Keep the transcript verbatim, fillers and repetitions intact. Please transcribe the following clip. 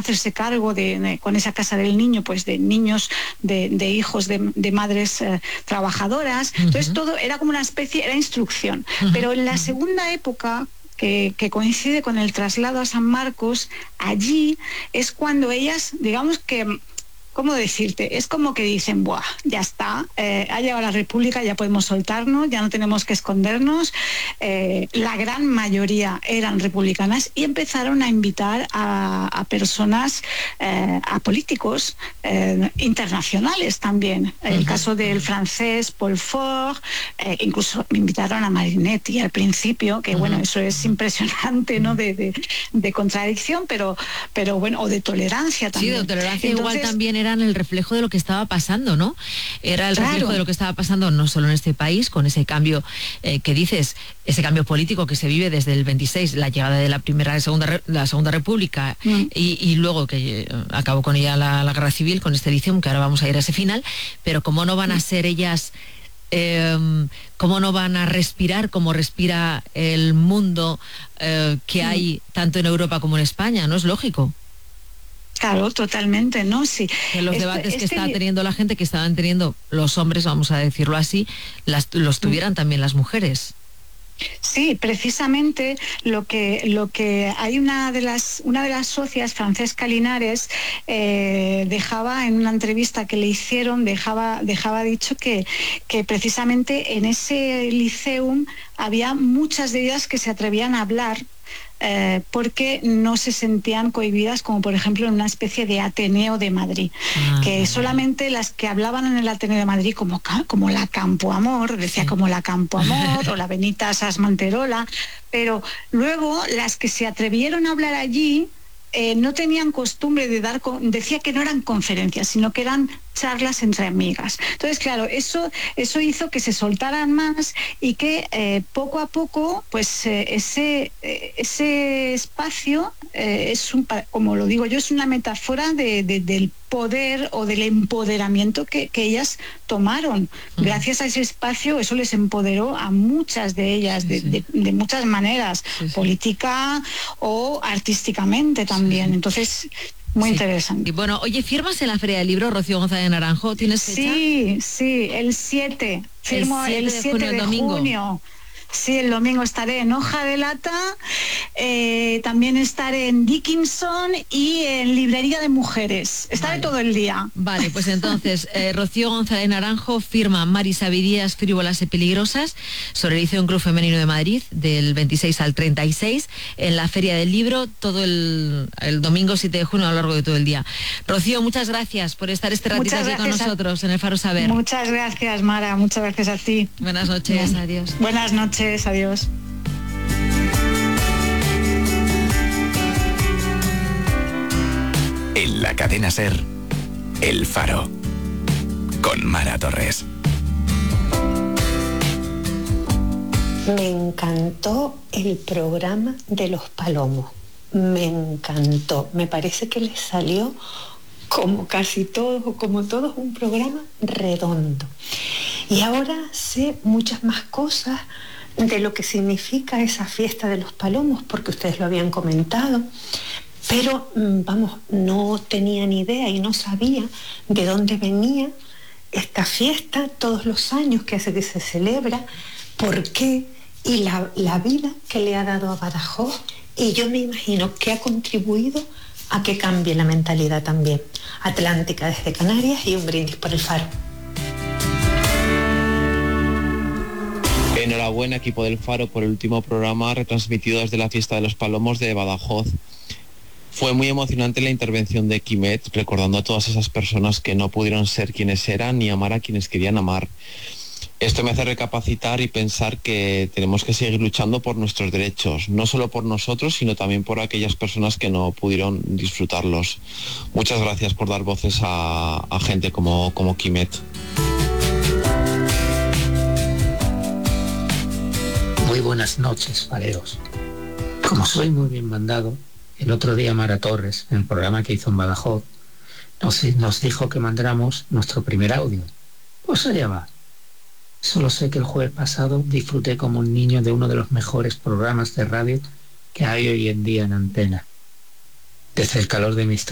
hacerse cargo de, de con esa casa del niño, pues de niños, de, de hijos de, de madres eh, trabajadoras. Uh-huh. Entonces todo era como una especie, era instrucción. Uh-huh. Pero en la segunda época, Que, que coincide con el traslado a San Marcos, allí es cuando ellas, digamos que, ¿cómo decirte? Es como que dicen, buah, ya está, eh, ha llegado la República, ya podemos soltarnos, ya no tenemos que escondernos. Eh, la gran mayoría eran republicanas y empezaron a invitar a, a personas, eh, a políticos eh, internacionales también. El uh-huh. caso del francés Paul Faure, eh, incluso me invitaron a Marinetti al principio, que uh-huh. bueno, eso es impresionante, ¿no? De, de, de contradicción, pero, pero bueno, o de tolerancia también. Sí, de tolerancia. Entonces, igual también eran el reflejo de lo que estaba pasando, ¿no? Era el claro. reflejo de lo que estaba pasando no solo en este país, con ese cambio eh, que dices, ese cambio político que se vive desde el veintiséis, la llegada de la primera, segunda, la segunda República mm. y, y luego que eh, acabó con ella la, la guerra civil, con este Elysium, que ahora vamos a ir a ese final, pero cómo no van a ser ellas, eh, cómo no van a respirar como respira el mundo eh, que hay tanto en Europa como en España, ¿no? Es lógico. Claro, totalmente, ¿no? Sí. En los este, debates que este... está teniendo la gente, que estaban teniendo los hombres, vamos a decirlo así, las, los tuvieran también las mujeres. Sí, precisamente lo que lo que hay una de las una de las socias, Francesca Linares, eh, dejaba en una entrevista que le hicieron, dejaba dejaba dicho que que precisamente en ese Liceum había muchas de ellas que se atrevían a hablar. Eh, porque no se sentían cohibidas, como por ejemplo en una especie de Ateneo de Madrid, ah, que solamente las que hablaban en el Ateneo de Madrid, como, como la Campoamor, decía sí. como la Campoamor o la Benita Sas Manterola, pero luego las que se atrevieron a hablar allí eh, no tenían costumbre de dar, decía que no eran conferencias, sino que eran charlas entre amigas. Entonces, claro, eso, eso hizo que se soltaran más y que eh, poco a poco, pues eh, ese, eh, ese espacio, eh, es un, como lo digo yo, es una metáfora de, de, del poder o del empoderamiento que, que ellas tomaron. Uh-huh. Gracias a ese espacio, eso les empoderó a muchas de ellas, de, sí, sí. de, de muchas maneras, sí, sí. política o artísticamente también. Sí, sí. Entonces, muy sí. interesante. Y bueno, oye, ¿firmas en la Feria del Libro, Rocío González Naranjo? ¿Tienes fecha? Sí, sí, el siete. Firmo el siete de junio. Sí, el domingo estaré en Hoja de Lata, eh, también estaré en Dickinson y en Librería de Mujeres. Estaré vale. todo el día. Vale, pues entonces, eh, Rocío González Naranjo firma Marisa Vidías, Frívolas y Peligrosas, sobre el Liceo Club Femenino de Madrid, del veintiséis al treinta y seis, en la Feria del Libro, todo el, el domingo siete de junio a lo largo de todo el día. Rocío, muchas gracias por estar este ratito aquí con nosotros a... en el Faro Saber. Muchas gracias, Mara, muchas gracias a ti. Buenas noches, Bien. adiós. Buenas noches. Adiós. En la cadena SER, El Faro, con Mara Torres. Me encantó el programa de los Palomos. Me encantó. Me parece que les salió, como casi todos o como todos, un programa redondo. Y ahora sé muchas más cosas de lo que significa esa fiesta de los Palomos, porque ustedes lo habían comentado, pero vamos, no tenía ni idea y no sabía de dónde venía esta fiesta todos los años que hace que se celebra, por qué y la, la vida que le ha dado a Badajoz, y yo me imagino que ha contribuido a que cambie la mentalidad también. Atlántica desde Canarias y un brindis por el Faro. Enhorabuena, equipo del Faro, por el último programa retransmitido desde la Fiesta de los Palomos de Badajoz. Fue muy emocionante la intervención de Quimet, recordando a todas esas personas que no pudieron ser quienes eran ni amar a quienes querían amar. Esto me hace recapacitar y pensar que tenemos que seguir luchando por nuestros derechos, no solo por nosotros, sino también por aquellas personas que no pudieron disfrutarlos. Muchas gracias por dar voces a, a gente como, como Quimet. Muy buenas noches, fareros. Como soy muy bien mandado, el otro día Mara Torres, en el programa que hizo en Badajoz, nos, nos dijo que mandáramos nuestro primer audio. Pues allá va. Solo sé que el jueves pasado disfruté como un niño de uno de los mejores programas de radio que hay hoy en día en antena. Desde el calor de mis